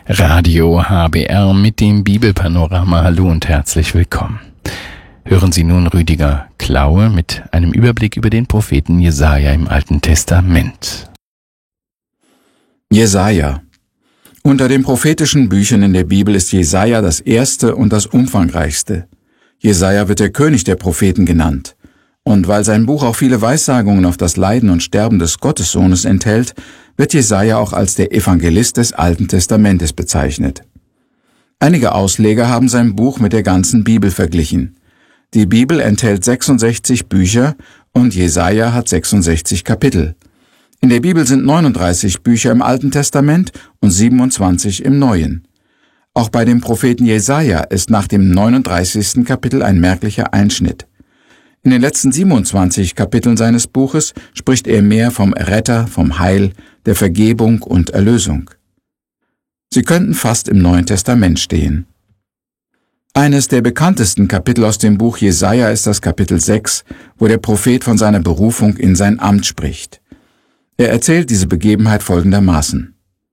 Radio HBR mit dem Bibelpanorama. Hallo und herzlich willkommen. Hören Sie nun Rüdiger Klaue mit einem Überblick über den Propheten Jesaja im Alten Testament. Jesaja. Unter den prophetischen Büchern in der Bibel ist Jesaja das erste und das umfangreichste. Jesaja wird der König der Propheten genannt. Und weil sein Buch auch viele Weissagungen auf das Leiden und Sterben des Gottessohnes enthält, wird Jesaja auch als der Evangelist des Alten Testamentes bezeichnet. Einige Ausleger haben sein Buch mit der ganzen Bibel verglichen. Die Bibel enthält 66 Bücher und Jesaja hat 66 Kapitel. In der Bibel sind 39 Bücher im Alten Testament und 27 im Neuen. Auch bei dem Propheten Jesaja ist nach dem 39. Kapitel ein merklicher Einschnitt. In den letzten 27 Kapiteln seines Buches spricht er mehr vom Retter, vom Heil, der Vergebung und Erlösung. Sie könnten fast im Neuen Testament stehen. Eines der bekanntesten Kapitel aus dem Buch Jesaja ist das Kapitel 6, wo der Prophet von seiner Berufung in sein Amt spricht. Er erzählt diese Begebenheit folgendermaßen.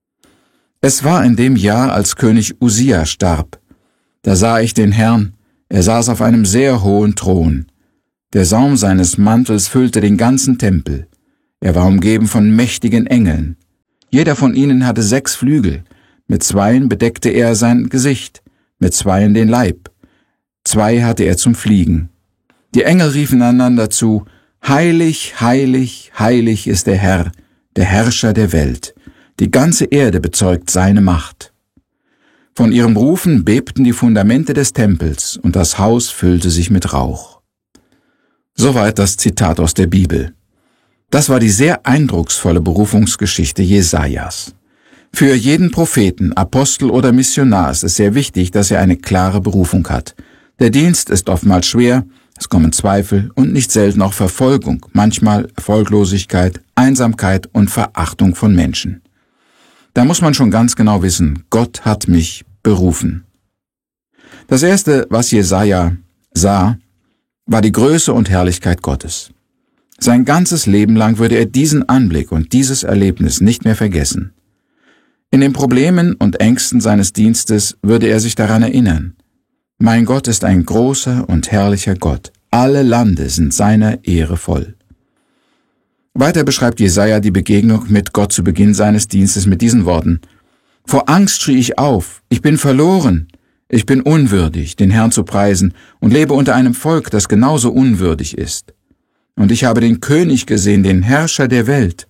Es war in dem Jahr, als König Usia starb. Da sah ich den Herrn, er saß auf einem sehr hohen Thron. Der Saum seines Mantels füllte den ganzen Tempel. Er war umgeben von mächtigen Engeln. Jeder von ihnen hatte 6 Flügel. Mit 2 bedeckte er sein Gesicht, mit 2 den Leib. 2 hatte er zum Fliegen. Die Engel riefen einander zu, Heilig, heilig, heilig ist der Herr, der Herrscher der Welt. Die ganze Erde bezeugt seine Macht. Von ihrem Rufen bebten die Fundamente des Tempels und das Haus füllte sich mit Rauch. Soweit das Zitat aus der Bibel. Das war die sehr eindrucksvolle Berufungsgeschichte Jesajas. Für jeden Propheten, Apostel oder Missionar ist es sehr wichtig, dass er eine klare Berufung hat. Der Dienst ist oftmals schwer, es kommen Zweifel und nicht selten auch Verfolgung, manchmal Erfolglosigkeit, Einsamkeit und Verachtung von Menschen. Da muss man schon ganz genau wissen, Gott hat mich berufen. Das Erste, was Jesaja sah, war die Größe und Herrlichkeit Gottes. Sein ganzes Leben lang würde er diesen Anblick und dieses Erlebnis nicht mehr vergessen. In den Problemen und Ängsten seines Dienstes würde er sich daran erinnern. Mein Gott ist ein großer und herrlicher Gott. Alle Lande sind seiner Ehre voll. Weiter beschreibt Jesaja die Begegnung mit Gott zu Beginn seines Dienstes mit diesen Worten. Vor Angst schrie ich auf, ich bin verloren. Ich bin unwürdig, den Herrn zu preisen und lebe unter einem Volk, das genauso unwürdig ist. Und ich habe den König gesehen, den Herrscher der Welt.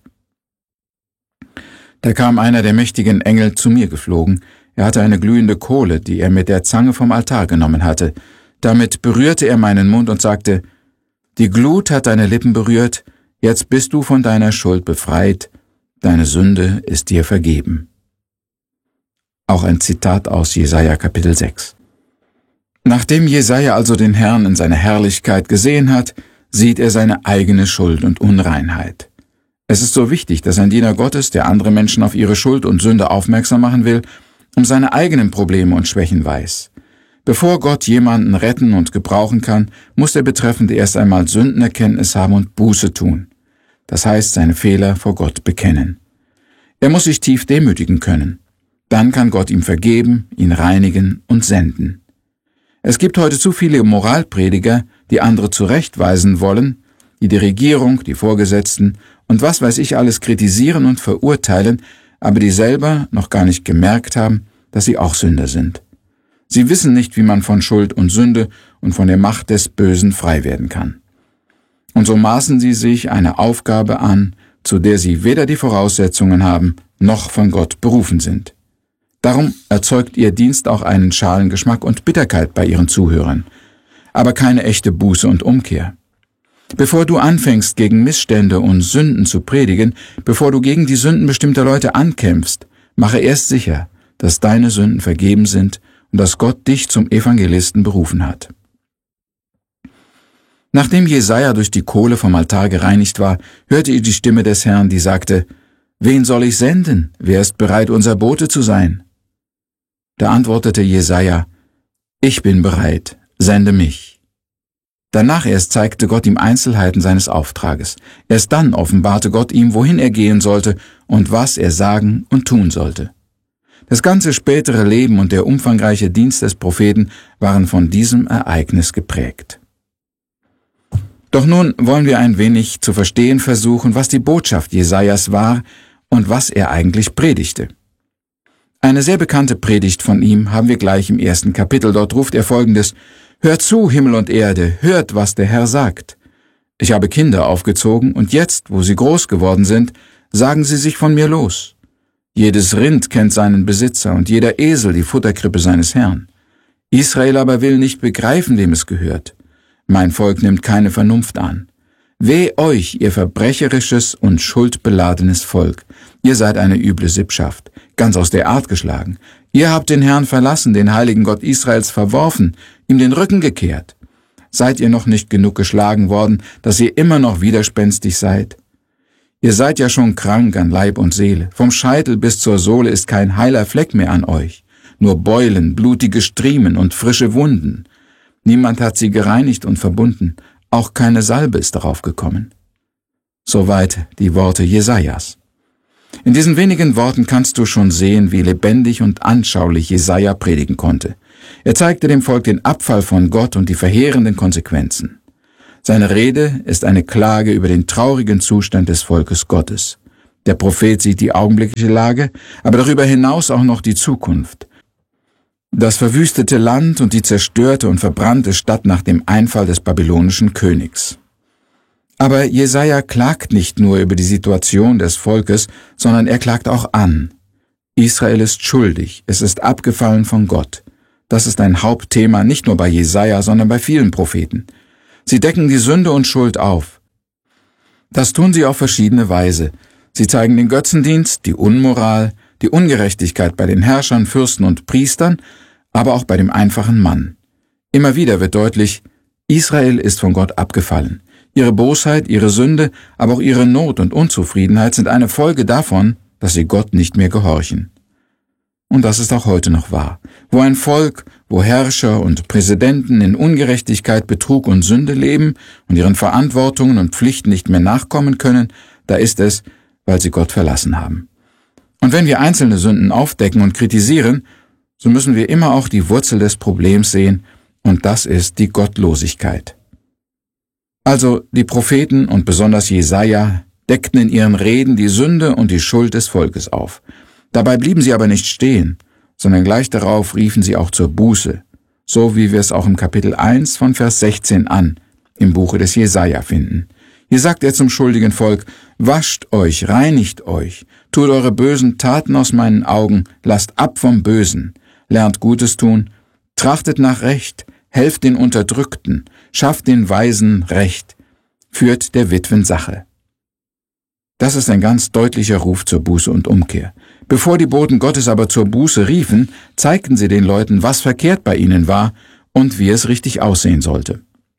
Da kam einer der mächtigen Engel zu mir geflogen. Er hatte eine glühende Kohle, die er mit der Zange vom Altar genommen hatte. Damit berührte er meinen Mund und sagte, die Glut hat deine Lippen berührt, jetzt bist du von deiner Schuld befreit, deine Sünde ist dir vergeben. Auch ein Zitat aus Jesaja Kapitel 6. Nachdem Jesaja also den Herrn in seiner Herrlichkeit gesehen hat, sieht er seine eigene Schuld und Unreinheit. Es ist so wichtig, dass ein Diener Gottes, der andere Menschen auf ihre Schuld und Sünde aufmerksam machen will, um seine eigenen Probleme und Schwächen weiß. Bevor Gott jemanden retten und gebrauchen kann, muss der Betreffende erst einmal Sündenerkenntnis haben und Buße tun. Das heißt, seine Fehler vor Gott bekennen. Er muss sich tief demütigen können. Dann kann Gott ihm vergeben, ihn reinigen und senden. Es gibt heute zu viele Moralprediger, die andere zurechtweisen wollen, die Regierung, die Vorgesetzten und was weiß ich alles kritisieren und verurteilen, aber die selber noch gar nicht gemerkt haben, dass sie auch Sünder sind. Sie wissen nicht, wie man von Schuld und Sünde und von der Macht des Bösen frei werden kann. Und so maßen sie sich eine Aufgabe an, zu der sie weder die Voraussetzungen haben, noch von Gott berufen sind. Darum erzeugt ihr Dienst auch einen schalen Geschmack und Bitterkeit bei ihren Zuhörern, aber keine echte Buße und Umkehr. Bevor du anfängst, gegen Missstände und Sünden zu predigen, bevor du gegen die Sünden bestimmter Leute ankämpfst, mache erst sicher, dass deine Sünden vergeben sind und dass Gott dich zum Evangelisten berufen hat. Nachdem Jesaja durch die Kohle vom Altar gereinigt war, hörte er die Stimme des Herrn, die sagte, »Wen soll ich senden? Wer ist bereit, unser Bote zu sein?« Da antwortete Jesaja, »Ich bin bereit, sende mich.« Danach erst zeigte Gott ihm Einzelheiten seines Auftrages. Erst dann offenbarte Gott ihm, wohin er gehen sollte und was er sagen und tun sollte. Das ganze spätere Leben und der umfangreiche Dienst des Propheten waren von diesem Ereignis geprägt. Doch nun wollen wir ein wenig zu verstehen versuchen, was die Botschaft Jesajas war und was er eigentlich predigte. Eine sehr bekannte Predigt von ihm haben wir gleich im 1. Kapitel. Dort ruft er Folgendes: Hört zu, Himmel und Erde, hört, was der Herr sagt. Ich habe Kinder aufgezogen, und jetzt, wo sie groß geworden sind, sagen sie sich von mir los. Jedes Rind kennt seinen Besitzer und jeder Esel die Futterkrippe seines Herrn. Israel aber will nicht begreifen, wem es gehört. Mein Volk nimmt keine Vernunft an. Weh euch, ihr verbrecherisches und schuldbeladenes Volk. Ihr seid eine üble Sippschaft, ganz aus der Art geschlagen. Ihr habt den Herrn verlassen, den heiligen Gott Israels verworfen, ihm den Rücken gekehrt. Seid ihr noch nicht genug geschlagen worden, dass ihr immer noch widerspenstig seid? Ihr seid ja schon krank an Leib und Seele. Vom Scheitel bis zur Sohle ist kein heiler Fleck mehr an euch. Nur Beulen, blutige Striemen und frische Wunden. Niemand hat sie gereinigt und verbunden. Auch keine Salbe ist darauf gekommen. Soweit die Worte Jesajas. In diesen wenigen Worten kannst du schon sehen, wie lebendig und anschaulich Jesaja predigen konnte. Er zeigte dem Volk den Abfall von Gott und die verheerenden Konsequenzen. Seine Rede ist eine Klage über den traurigen Zustand des Volkes Gottes. Der Prophet sieht die augenblickliche Lage, aber darüber hinaus auch noch die Zukunft. Das verwüstete Land und die zerstörte und verbrannte Stadt nach dem Einfall des babylonischen Königs. Aber Jesaja klagt nicht nur über die Situation des Volkes, sondern er klagt auch an. Israel ist schuldig, es ist abgefallen von Gott. Das ist ein Hauptthema nicht nur bei Jesaja, sondern bei vielen Propheten. Sie decken die Sünde und Schuld auf. Das tun sie auf verschiedene Weise. Sie zeigen den Götzendienst, die Unmoral, die Ungerechtigkeit bei den Herrschern, Fürsten und Priestern, aber auch bei dem einfachen Mann. Immer wieder wird deutlich, Israel ist von Gott abgefallen. Ihre Bosheit, ihre Sünde, aber auch ihre Not und Unzufriedenheit sind eine Folge davon, dass sie Gott nicht mehr gehorchen. Und das ist auch heute noch wahr. Wo ein Volk, wo Herrscher und Präsidenten in Ungerechtigkeit, Betrug und Sünde leben und ihren Verantwortungen und Pflichten nicht mehr nachkommen können, da ist es, weil sie Gott verlassen haben. Und wenn wir einzelne Sünden aufdecken und kritisieren, so müssen wir immer auch die Wurzel des Problems sehen, und das ist die Gottlosigkeit. Also die Propheten und besonders Jesaja deckten in ihren Reden die Sünde und die Schuld des Volkes auf. Dabei blieben sie aber nicht stehen, sondern gleich darauf riefen sie auch zur Buße, so wie wir es auch im Kapitel 1 von Vers 16 an im Buche des Jesaja finden. Hier sagt er zum schuldigen Volk: Wascht euch, reinigt euch, tut eure bösen Taten aus meinen Augen, lasst ab vom Bösen, lernt Gutes tun, trachtet nach Recht, helft den Unterdrückten, schafft den Weisen Recht, führt der Witwen Sache. Das ist ein ganz deutlicher Ruf zur Buße und Umkehr. Bevor die Boten Gottes aber zur Buße riefen, zeigten sie den Leuten, was verkehrt bei ihnen war und wie es richtig aussehen sollte.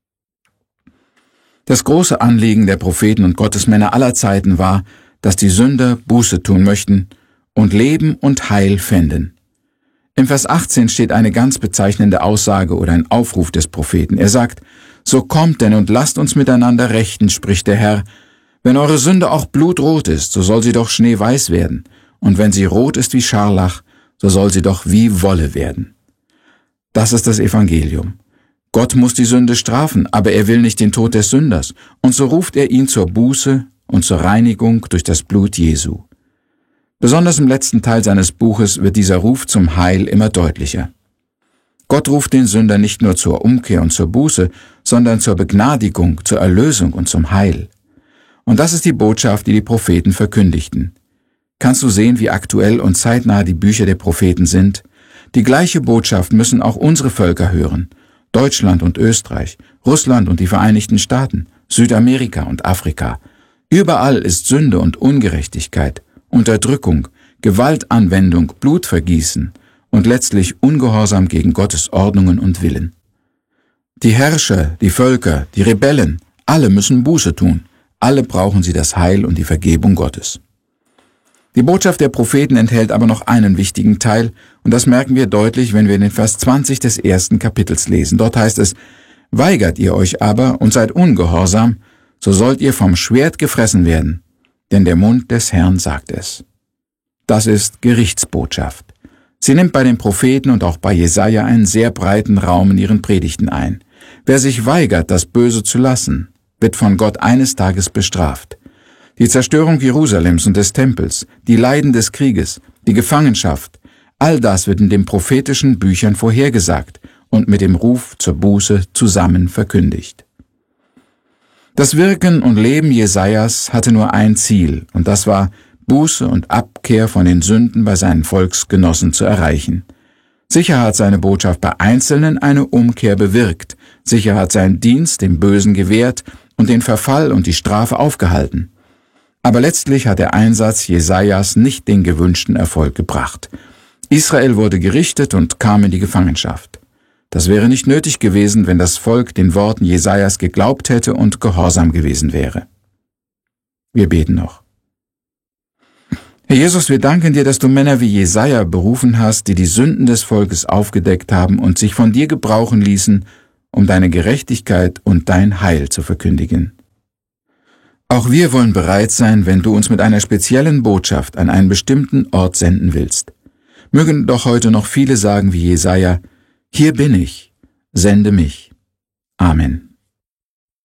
Das große Anliegen der Propheten und Gottesmänner aller Zeiten war, dass die Sünder Buße tun möchten und Leben und Heil fänden. Im Vers 18 steht eine ganz bezeichnende Aussage oder ein Aufruf des Propheten. Er sagt: So kommt denn und lasst uns miteinander rechten, spricht der Herr. Wenn eure Sünde auch blutrot ist, so soll sie doch schneeweiß werden. Und wenn sie rot ist wie Scharlach, so soll sie doch wie Wolle werden. Das ist das Evangelium. Gott muss die Sünde strafen, aber er will nicht den Tod des Sünders. Und so ruft er ihn zur Buße und zur Reinigung durch das Blut Jesu. Besonders im letzten Teil seines Buches wird dieser Ruf zum Heil immer deutlicher. Gott ruft den Sünder nicht nur zur Umkehr und zur Buße, sondern zur Begnadigung, zur Erlösung und zum Heil. Und das ist die Botschaft, die die Propheten verkündigten. Kannst du sehen, wie aktuell und zeitnah die Bücher der Propheten sind? Die gleiche Botschaft müssen auch unsere Völker hören. Deutschland und Österreich, Russland und die Vereinigten Staaten, Südamerika und Afrika. Überall ist Sünde und Ungerechtigkeit, Unterdrückung, Gewaltanwendung, Blutvergießen und letztlich Ungehorsam gegen Gottes Ordnungen und Willen. Die Herrscher, die Völker, die Rebellen, alle müssen Buße tun. Alle brauchen sie das Heil und die Vergebung Gottes. Die Botschaft der Propheten enthält aber noch einen wichtigen Teil, und das merken wir deutlich, wenn wir den Vers 20 des 1. Kapitels lesen. Dort heißt es: Weigert ihr euch aber und seid ungehorsam, so sollt ihr vom Schwert gefressen werden, denn der Mund des Herrn sagt es. Das ist Gerichtsbotschaft. Sie nimmt bei den Propheten und auch bei Jesaja einen sehr breiten Raum in ihren Predigten ein. Wer sich weigert, das Böse zu lassen, wird von Gott eines Tages bestraft. Die Zerstörung Jerusalems und des Tempels, die Leiden des Krieges, die Gefangenschaft, all das wird in den prophetischen Büchern vorhergesagt und mit dem Ruf zur Buße zusammen verkündigt. Das Wirken und Leben Jesajas hatte nur ein Ziel, und das war, Buße und Abkehr von den Sünden bei seinen Volksgenossen zu erreichen. Sicher hat seine Botschaft bei Einzelnen eine Umkehr bewirkt, sicher hat sein Dienst dem Bösen gewehrt und den Verfall und die Strafe aufgehalten. Aber letztlich hat der Einsatz Jesajas nicht den gewünschten Erfolg gebracht. Israel wurde gerichtet und kam in die Gefangenschaft. Das wäre nicht nötig gewesen, wenn das Volk den Worten Jesajas geglaubt hätte und gehorsam gewesen wäre. Wir beten noch. Herr Jesus, wir danken dir, dass du Männer wie Jesaja berufen hast, die die Sünden des Volkes aufgedeckt haben und sich von dir gebrauchen ließen, um deine Gerechtigkeit und dein Heil zu verkündigen. Auch wir wollen bereit sein, wenn du uns mit einer speziellen Botschaft an einen bestimmten Ort senden willst. Mögen doch heute noch viele sagen wie Jesaja: Hier bin ich, sende mich. Amen.